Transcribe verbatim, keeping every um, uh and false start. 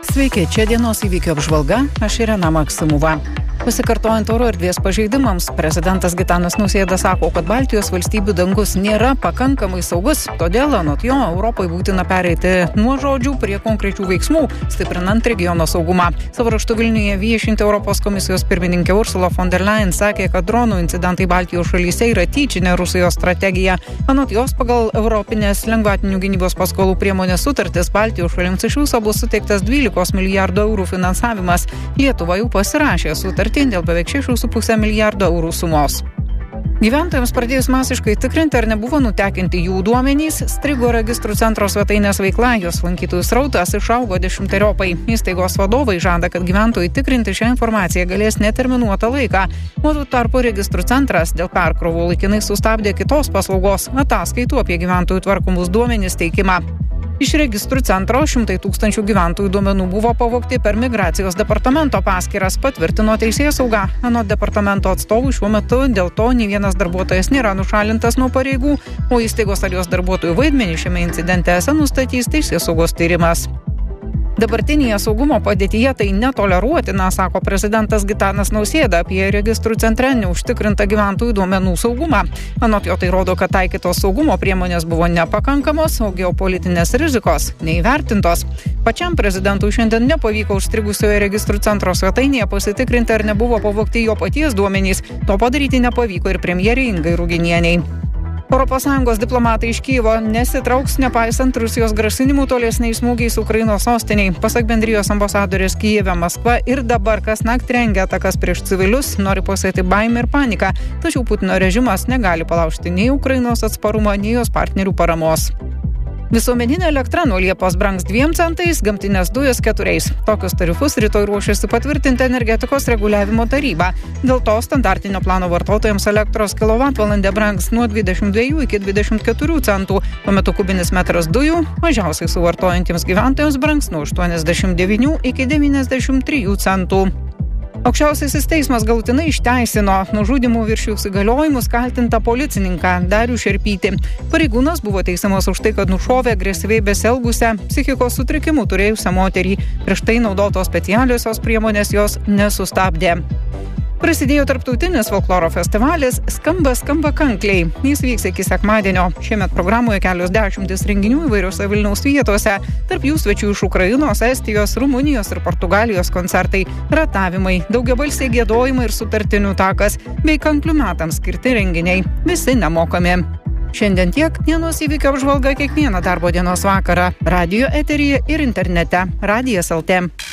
Sveiki, čia dienos įvykio apžvalga, aš Irena Maksimova. Pasikartojant oro erdvės pažeidimams, prezidentas Gitanas Nausėda sako, kad Baltijos valstybių dangus nėra pakankamai saugus, todėl anot jo Europai būtina pereiti nuo žodžių prie konkrečių veiksmų, stiprinant regiono saugumą. Savo raštu Vilniuje viešinti Europos komisijos pirmininkė Ursula von der Leyen sakė, kad dronų incidentai Baltijos šalyse yra tyčinė Rusijos strategija. Anot jos, pagal Europinės lengvatinių gynybos paskolų priemonės sutartis Baltijos šalims iš viso bus suteiktas dvylikos milijardų eurų finansavimas. Lietuva jau pasirašė sutartį dėl beveik šešių su puse milijardo eurų sumos. Gyventojams pradėjus masiškai tikrinti, ar nebuvo nutekinti jų duomenys, strigo registrų centro svetainės veikla, jos lankytojų srautas išaugo dešimteriopai. Įstaigos vadovai žada, kad gyventojai tikrinti šią informaciją galės neterminuotą laiką. O tuo tarpu registrų centras dėl perkrovų laikinai sustabdė kitos paslaugos ataskaitų apie gyventojų tvarkomus duomenys teikimą. Iš registrų centro šimtai tūkstančių gyventojų duomenų buvo pavogti per migracijos departamento paskyras, patvirtino teisėsauga. Anot departamento atstovų šiuo metu dėl to nei vienas darbuotojas nėra nušalintas nuo pareigų, o įstaigos ar jos darbuotojų vaidmenį šiame incidente nustatys teisėsaugos tyrimas. Dabartinėje saugumo padėtyje tai netoleruotina, sako prezidentas Gitanas Nausėda apie registrų centre neužtikrintą gyventojų duomenų saugumą. Anot jo tai rodo, kad taikytos saugumo priemonės buvo nepakankamos, o geopolitinės rizikos neįvertintos. Pačiam prezidentui šiandien nepavyko užstrigusioje registrų centro svetainėje pasitikrinti, ar nebuvo pavogti jo paties duomenys. To padaryti nepavyko ir premjerei Ingai Ruginienei. Europos Sąjungos diplomatai iš Kijevo nesitrauks nepaisant Rusijos grasinimų tolesniais smūgiais Ukrainos sostiniai. Pasak bendrijos ambasadorės Kijeve, Maskva ir dabar kasnakt rengia atakas prieš civilius, nori pasėti baimę ir paniką. Tačiau Putino režimas negali palaužti nei Ukrainos atsparumo, nei jos partnerių paramos. Visuomeninė elektra nuo Liepos brangs dviem centais, gamtinės dujos keturiais. Tokius tarifus rytoj ruošiasi patvirtinti energetikos reguliavimo taryba. Dėl to standartinio plano vartotojams elektros kilovatvalandė brangs nuo dvidešimt dviejų iki dvidešimt keturių centų. Tuo metu kubinis metras dujų mažiausiai suvartojantiems gyventojams brangs nuo aštuoniasdešimt devynių iki devyniasdešimt trijų centų. Aukščiausiasis teismas galutinai išteisino nužudymų viršijus įgaliojimus kaltintą policininką Darių Šerpytį. Pareigūnas buvo teisiamas už tai, kad nušovė agresyviai besielgusią psichikos sutrikimų turėjusią moterį. Prieš tai naudotos specialiosios priemonės jos nesustabdė. Prasidėjo tarptautinis folkloro festivalis Skamba skamba kankliai. Jis vyks iki sekmadienio. Šiemet programoje kelios dešimtis renginių įvairiose Vilniaus vietose. Tarp jų svečių iš Ukrainos, Estijos, Rumunijos ir Portugalijos koncertai, ratavimai, daugiabalsiai giedojimai ir sutartinių takas, bei kanklių metams skirti renginiai. Visi nemokami. Šiandien tiek, dienos įvykio apžvalga kiekvieną darbo dienos vakarą. Radijo eteryje ir internete. Radijas L T.